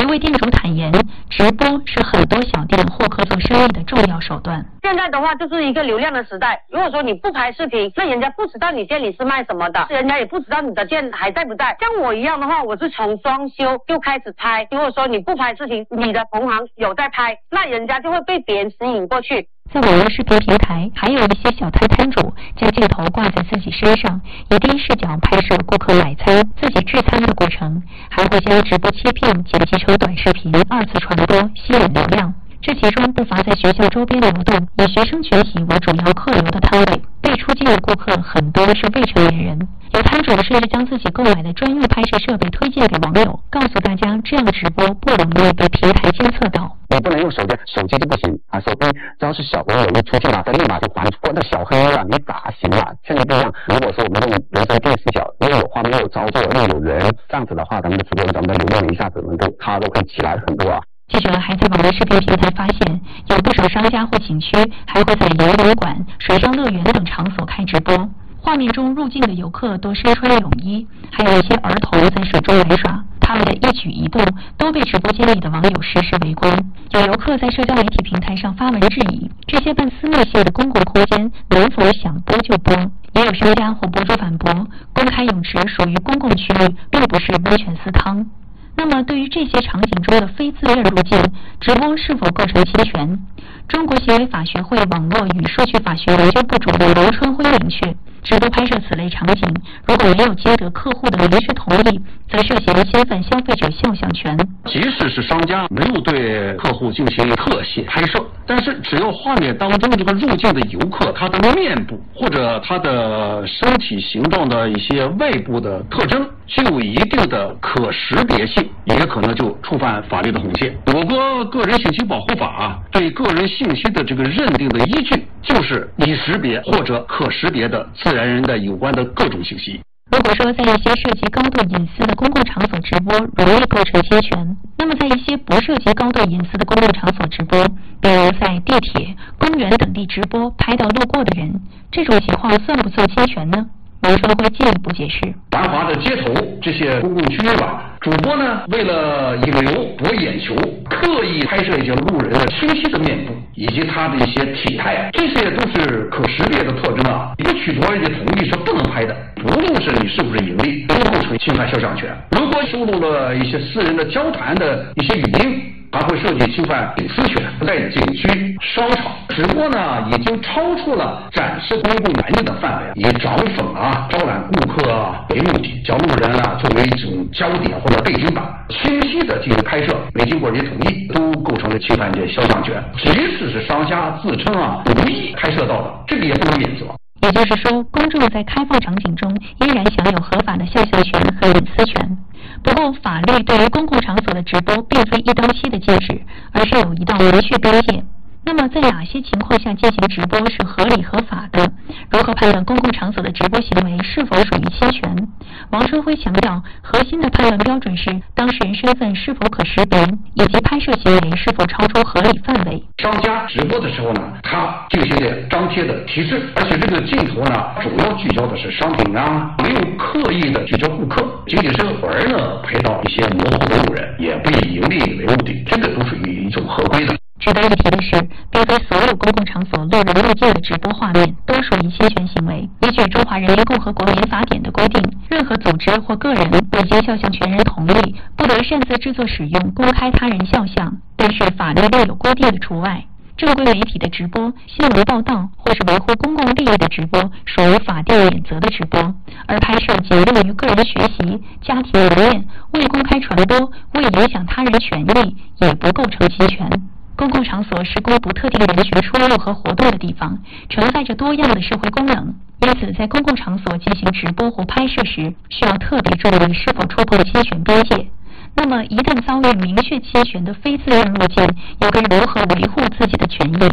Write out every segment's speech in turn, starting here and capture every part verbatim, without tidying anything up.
位店主坦言，直播是很多小店获客做生意的重要手段。 现在的话就是一个流量的时代，如果说你不拍视频，那人家不知道你店里是卖什么的，人家也不知道你的店还在不在。像我一样的话，我是从装修就开始拍，如果说你不拍视频，你的同行有在拍，那人家就会被别人吸引过去。 在网络视频平台，还有一些小摊摊主将镜头挂在自己身上，以第一视角拍摄顾客买餐、自己制餐的过程，还会将直播切片剪辑成短视频，二次传播，吸引流量。这其中不乏在学校周边流动，以学生群体为主要客流的摊位，被出镜的顾客很多是未成年人。有摊主甚至将自己购买的专用拍摄设备推荐给网友，告诉大家这样的直播不容易被平台监测到。 你不能用手机，手机就不行啊！手机只要是小朋友一出现了，再立马就还我的小黑了，你咋行了？现在不一样，如果说我们用人生第四角，又有画面又有操作又有人，这样子的话，咱们的直播咱们的流量一下子能够它都可以起来很多啊。 记者还在网络视频平台发现，有不少商家或景区还会在游泳馆、水上乐园等场所开直播。画面中入境的游客都身穿泳衣，还有一些儿童在水中玩耍，他们的一举一动都被直播间里的网友实时围观。有游客在社交媒体平台上发文质疑，这些半私密性的公共空间能否想播就播？也有商家或博主反驳，公开泳池属于公共区域，并不是温泉私汤。那么对于这些场景中的非自愿入境，直播是否构成侵权？中国行为法学会网络与数据法学研究部主任刘春辉明确，直播拍摄此类场景，如果没有经得客户的明确同意，则涉嫌侵犯消费者肖像权。 即使是商家没有对客户进行特写拍摄，但是只要画面当中这个入境的游客他的面部或者他的身体形状的一些外部的特征具有一定的可识别性，也可能就触犯法律的红线。我国个人信息保护法啊，对个人信息的这个认定的依据就是已识别或者可识别的自然人的有关的各种信息。 如果说在一些涉及高度隐私的公共场所直播容易构成侵权，那么在一些不涉及高度隐私的公共场所直播，比如在地铁、公园等地直播拍到路过的人，这种情况算不算侵权呢？刘春辉进一步解释， 繁华的街头这些公共区域吧，主播呢为了引流博眼球，刻意拍摄一些路人的清晰的面部以及他的一些体态，这些都是可识别的特征啊，不取得人家同意是不能拍的，不论是你是不是盈利，都构成侵犯肖像权。如果收录了一些私人的交谈的一些语音，还会涉及侵犯隐私权。在景区、商场直播呢，已经超出了展示公共环境的范围，以涨粉啊、招揽顾客啊为目的，将路人啊作为一种焦点或者背景板，清晰的进行拍摄，没经过人家同意，都构成了侵犯这肖像权。即使是商家自称啊无意拍摄到的，这个也不能免责。 也就是说，公众在开放场景中依然享有合法的肖像权和隐私权。不过，法律对于公共场所的直播并非一刀切的禁止，而是有一道明确边界。那么，在哪些情况下进行直播是合理合法的？如何判断公共场所的直播行为是否属于侵权？王春辉强调，核心的判断标准是当事人身份是否可识别，以及拍摄行为是否超出合理范围。 商家直播的时候呢，他进行了张贴的提示，而且这个镜头呢，主要聚焦的是商品啊，没有刻意的聚焦顾客，仅仅是偶尔呢拍到一些模糊的路人，也不以盈利为目的，这个都属于一种合规的。 值得一提的是，并非所有公共场所路人入境的直播画面都属于侵权行为。依据《中华人民共和国民法典》的规定，任何组织或个人未经肖像权人同意，不得擅自制作使用、公开他人肖像，但是法律另有规定的除外。正规媒体的直播、新闻报道或是维护公共利益的直播，属于法定免责的直播；而拍摄仅用于个人学习、家庭留念、未公开传播、未影响他人权利，也不构成侵权。公共场所是供不特定人群出入和活动的地方，承载着多样的社会功能。因此，在公共场所进行直播或拍摄时，需要特别注意是否触碰侵权边界。那么，一旦遭遇明确侵权的非自愿入境，又该如何维护自己的权益？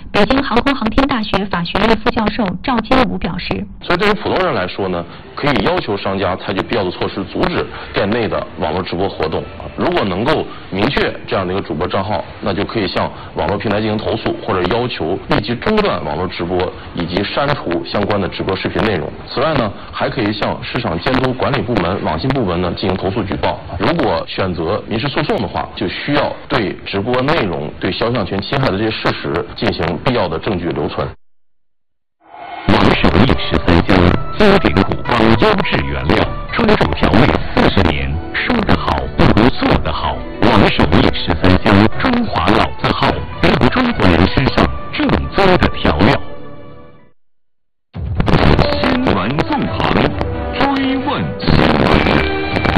北京航空航天大学法学院副教授赵金武表示， 所以对于普通人来说呢，可以要求商家采取必要的措施，阻止店内的网络直播活动。如果能够明确这样的一个主播账号，那就可以向网络平台进行投诉，或者要求立即中断网络直播以及删除相关的直播视频内容。此外呢，还可以向市场监督管理部门、网信部门呢进行投诉举报。如果选择民事诉讼的话，就需要对直播内容、对肖像权侵害的这些事实进行必要的证据留存。 王守义十三香，经典古方优质原料，专注调味四十年，说得好不如做得好。王守义十三香，中华老字号，让中国人身上正宗的调料。新闻纵横，追问新闻。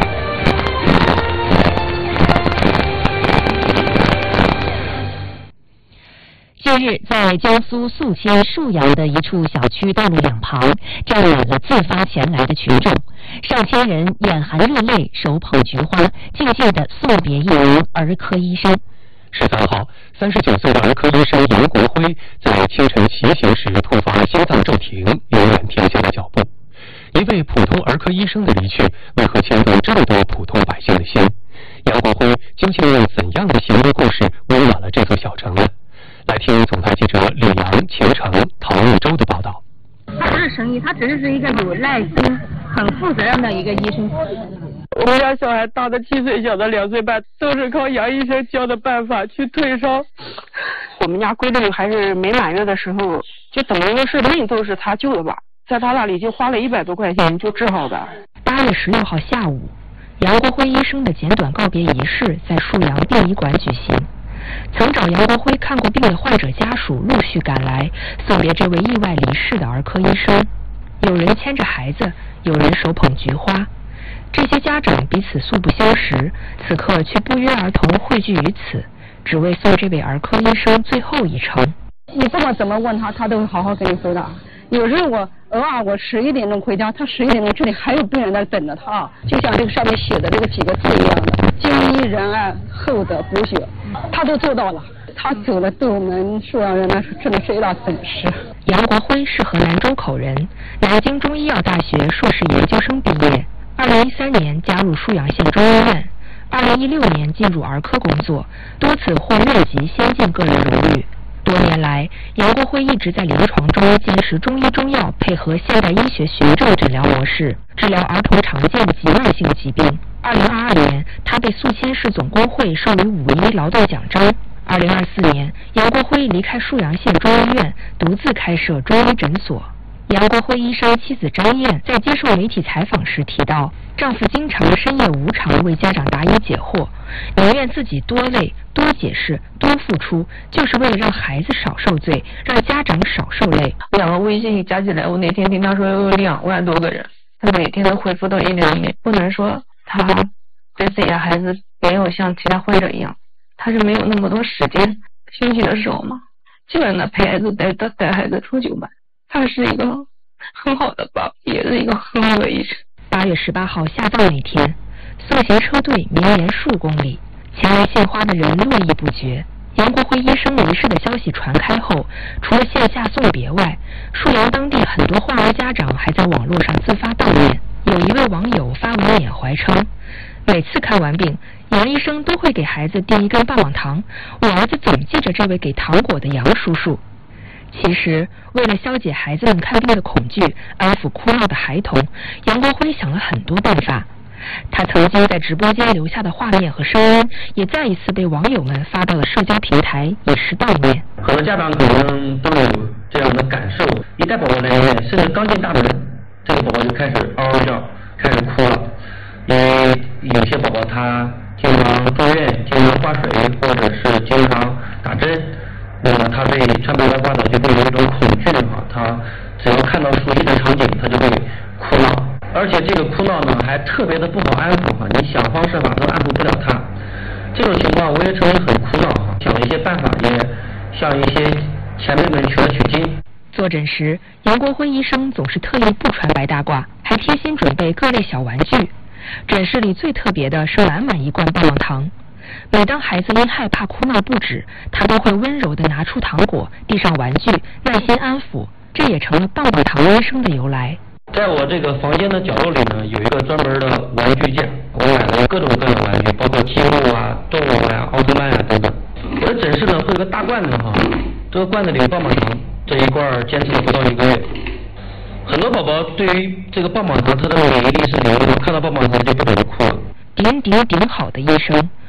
近日，在江苏宿迁沭阳的一处小区道路两旁，站满了自发前来的群众，上千人眼含热泪，手捧菊花，静静地送别一名儿科医生。 十三号，三十九岁的儿科医生杨国辉在清晨骑行时突发心脏骤停，永远停下了脚步。一位普通儿科医生的离去，为何牵动这么多普通百姓的心？杨国辉究竟用怎样的行为故事温暖了这座小城呢？来听总台记者李阳、秦城、陶一周的报道。 他不是生意，他只是一个有耐心、很负责任的一个医生。 我们家小孩大的七岁，小的两岁半，都是靠杨医生教的办法去退烧。我们家闺女还是没满月的时候，就等于说是命都是他救的吧，在他那里就花了一百多块钱就治好的。 八月十六号下午，杨国辉医生的简短告别仪式在沭阳殡仪馆举行。曾找杨国辉看过病的患者家属陆续赶来，送别这位意外离世的儿科医生。有人牵着孩子，有人手捧菊花。这些家长彼此素不相识，此刻却不约而同汇聚于此，只为送这位儿科医生最后一程。 你不管怎么问他，他都会好好跟你回答。有时候我偶尔我十一点钟回家，他十一点钟这里还有病人在等着他，就像这个上面写的这个几个字一样的，精医仁爱，厚德补血，他都做到了。他走了，对我们沭阳人来说真的是一大损失。 杨国辉是河南周口人，南京中医药大学硕士研究生毕业。二零一三年加入沭阳县中医院，二零一六年进入儿科工作，多次获院级先进个人荣誉。多年来，杨国辉一直在临床中坚持中医中药配合现代医学循证诊疗模式，治疗儿童常见的急慢性疾病。二零二二年，他被宿迁市总工会授予五一劳动奖章。二零二四年，杨国辉离开沭阳县中医院，独自开设中医诊所。杨国辉医生妻子张燕在接受媒体采访时提到，丈夫经常深夜无偿为家长答疑解惑，宁愿自己多累、多解释、多付出，就是为了让孩子少受罪，让家长少受累。 两个微信一加起来，我那天听他说有两万多个人，他每天都回复到一两遍。不能说他对自己的孩子没有像其他患者一样，他是没有那么多时间。休息的时候嘛，基本上陪孩子带带带孩子出去玩。他是一个很好的爸爸，也是一个很好的医生。 八月十八号下葬那天，送行车队绵延数公里，前来献花的人络绎不绝。杨国辉医生离世的消息传开后，除了线下送别外，沭阳当地很多患儿家长还在网络上自发悼念。有一位网友发文缅怀称，每次看完病，杨医生都会给孩子递一根棒棒糖，我儿子总记着这位给糖果的杨叔叔。其实，为了消解孩子们看病的恐惧，安抚哭闹的孩童，杨国辉想了很多办法。他曾经在直播间留下的画面和声音，也再一次被网友们发到了社交平台，以示悼念。 很多家长可能都有这样的感受，一带宝宝来医院，甚至刚进大门，这个宝宝就开始嗷嗷叫，开始哭了。因为有些宝宝他经常住院，经常挂水，或者是经常打针。那么他对穿白大褂的就会有一种恐惧哈，他只要看到熟悉的场景，他就会哭闹，而且这个哭闹呢还特别的不好安抚哈，你想方设法都安抚不了他。这种情况我也承认很苦恼哈，想一些办法，也向一些前辈们取了取经。 坐诊时，杨国辉医生总是特意不穿白大褂，还贴心准备各类小玩具。诊室里最特别的是满满一罐棒棒糖。 每当孩子因害怕哭闹不止，他都会温柔地拿出糖果，递上玩具，耐心安抚，这也成了棒棒糖医生的由来。 在我这个房间的角落里呢，有一个专门的玩具架，我买了各种各样的玩具，包括积木啊、动物呀、奥特曼呀等等。我的诊室呢会有个大罐子哈，这个罐子里有棒棒糖，这一罐坚持了不到一个月。很多宝宝对于这个棒棒糖，他的免疫力是零的，看到棒棒糖就不准哭了。 顶顶顶好的医生，